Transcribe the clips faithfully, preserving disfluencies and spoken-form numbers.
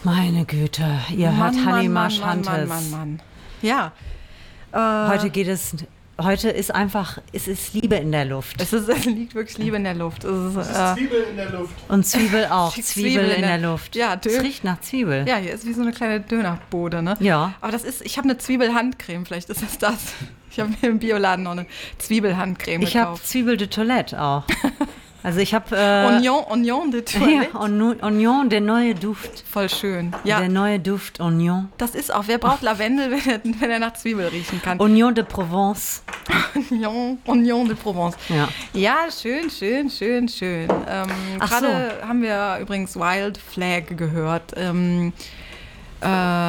Meine Güte, ihr Mann, hört Mann, Hanimash Mann, Mann, Hunters. Mann, Mann, Mann. Ja. Äh, Heute geht es, heute ist einfach, es ist Liebe in der Luft. es, ist, es liegt wirklich Liebe in der Luft. Es ist, Es ist äh, Zwiebel in der Luft. Und Zwiebel auch, Die Zwiebel, Zwiebel in in der der- Luft. Ja, es Dö- riecht nach Zwiebel. ja, hier ist wie so eine kleine Dönerbude, ne? Ja. Aber das ist, ich habe eine Zwiebelhandcreme, vielleicht ist es das. Ich habe mir im Bioladen noch eine Zwiebelhandcreme Ich habe gekauft. Zwiebel de Toilette auch. Also ich habe... Äh, Oignon, Oignon de ja, Toilette. Oignon, Oignon, der neue Duft. Voll schön. Ja, Der neue Duft, Oignon. das ist auch. Wer braucht Lavendel, wenn er, wenn er nach Zwiebel riechen kann? Oignon de Provence. Oignon, Oignon de Provence. Ja. Ja, schön, schön, schön, schön. Ähm, Ach Gerade haben wir übrigens Wild Flag gehört. Ähm, äh,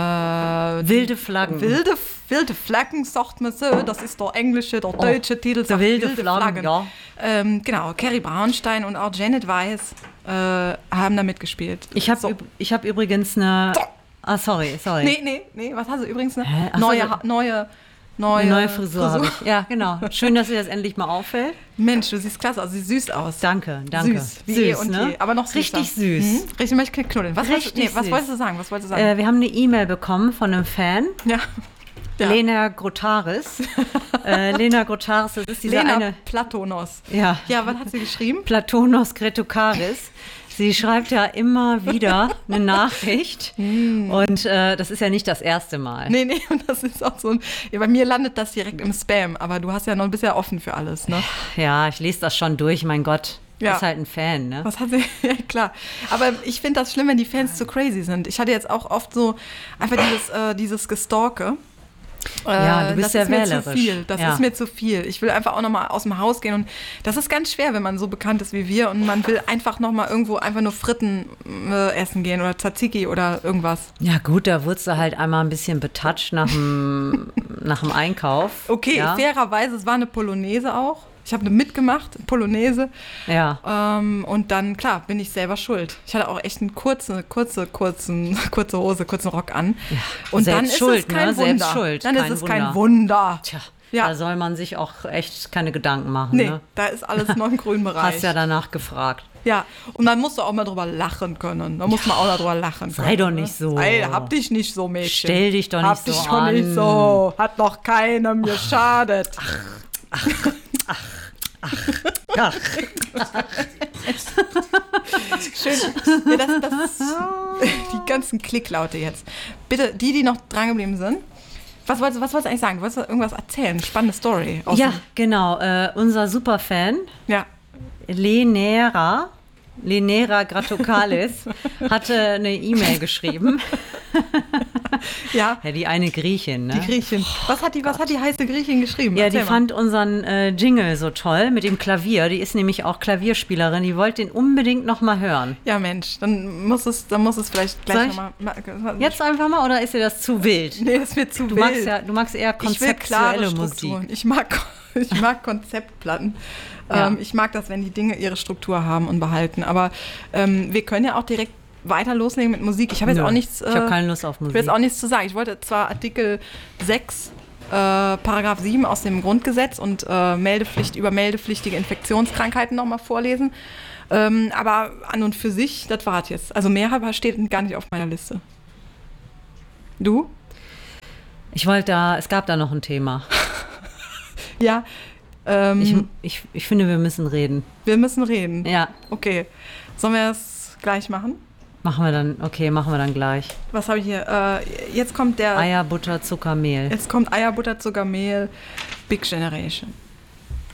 Wilde Flaggen. Wilde, wilde Flaggen, sagt man so. Das ist der englische, der deutsche Titel. Der sagt wilde Flaggen, ja. Ähm, genau, Carrie Braunstein und auch Janet Weiss äh, haben da mitgespielt. Ich habe So. üb- ich hab übrigens eine... Ah, sorry, sorry. Nee, nee, nee, was hast du übrigens? Eine Hä? Ach so, neue, so- Ha- neue, neue, Eine neue Frisur habe ich. Ja, genau. Schön, dass dir das endlich mal auffällt. Mensch, du siehst klasse aus, siehst süß aus. Danke, danke. Süß, wie eh und je, aber noch süßer. Richtig süß. Mhm. Richtig, möchte ich knuddeln. Was, Richtig wolltest, nee, was süß. wolltest du sagen? Was wolltest du sagen? Äh, wir haben eine E-Mail bekommen von einem Fan, ja. ja. Lena Grotaris. äh, Lena Grotaris, das ist dieser Lena eine... Platonos. Ja, Ja, was hat sie geschrieben? Platonos Gretokaris. Sie schreibt ja immer wieder eine Nachricht und äh, das ist ja nicht das erste Mal. Nee, nee, und das ist auch so ein. Ja, bei mir landet das direkt im Spam, aber du hast ja noch ein bisschen offen für alles, ne? Ja, ich lese das schon durch, mein Gott. Ja. Ist halt ein Fan, ne? Was hat sie? Ja, klar. Aber ich finde das schlimm, wenn die Fans zu crazy sind. Ich hatte jetzt auch oft so einfach dieses, äh, dieses Gestalke. Äh, Ja, du bist das sehr ist mir zu wählerisch. viel. Das Ja. ist mir zu viel. Ich will einfach auch noch mal aus dem Haus gehen und das ist ganz schwer, wenn man so bekannt ist wie wir und man will einfach noch mal irgendwo einfach nur Fritten äh, essen gehen oder Tzatziki oder irgendwas. Ja gut, da wurdest du halt einmal ein bisschen betatscht nach dem, nach dem Einkauf. Okay, ja? fairerweise, es war eine Polonaise auch. Ich habe eine mitgemacht, Polonaise. Ja. Ähm, und dann, klar, bin ich selber schuld. Ich hatte auch echt eine kurze, kurze, kurzen, kurze Hose, kurzen Rock an. und selbst dann ist schuld, es kein ne? Wunder. Selbst schuld, Dann kein ist es Wunder. kein Wunder. Tja, Ja. da soll man sich auch echt keine Gedanken machen. Nee, Ne? da ist alles noch im grünen Bereich. Hast ja danach gefragt. Ja, und dann musst du auch mal drüber lachen können. Da muss man auch mal drüber lachen können. Sei doch ne? nicht so. Ey, hab dich nicht so, Mädchen. Stell dich doch nicht hab so dich doch an. nicht so. Hat noch keinem geschadet. Ja. Schön. Ja, das, das, die ganzen Klicklaute jetzt. Bitte, die, die noch drangeblieben sind. Was wolltest, was wolltest du eigentlich sagen? Du wolltest irgendwas erzählen? Spannende Story. aus Ja, dem- genau. Äh, unser Superfan, Ja. Lenera, Lenera Gratokalis, hatte eine E-Mail geschrieben. Ja, Ja, die eine Griechin, ne? die Griechin. Was hat die, was hat die heiße Griechin geschrieben? Ja, die Erzähl mal. fand unseren äh, Jingle so toll mit dem Klavier. Die ist nämlich auch Klavierspielerin. Die wollte den unbedingt noch mal hören. Ja, Mensch, dann muss es, dann muss es vielleicht Soll gleich ich- nochmal. Jetzt einfach mal, oder ist dir das zu wild? Nee, das wird zu Du wild. magst, ja, du magst eher ich will klare konzeptuelle Strukturen. Musik. Ich mag, ich mag Konzeptplatten. Ja. Ähm, ich mag das, wenn die Dinge ihre Struktur haben und behalten. Aber ähm, wir können ja auch direkt weiter loslegen mit Musik. Ich habe jetzt Nö, auch nichts. ich habe keine Lust auf Ich will Musik. jetzt auch nichts zu sagen. Ich wollte zwar Artikel sechs, äh, Paragraph sieben aus dem Grundgesetz und äh, Meldepflicht über meldepflichtige Infektionskrankheiten nochmal vorlesen. Ähm, aber an und für sich, das war es jetzt. Also mehr steht gar nicht auf meiner Liste. Du? Ich wollte da, es gab da noch ein Thema. Ja. Ähm, Ich, ich, ich finde, wir müssen reden. wir müssen reden. Ja, Okay. Sollen wir es gleich machen? machen wir dann, okay, machen wir dann gleich. Was habe ich hier? Äh, jetzt kommt der. Eier, Butter, Zucker, Mehl. Jetzt kommt Eier, Butter, Zucker, Mehl. Big Generation.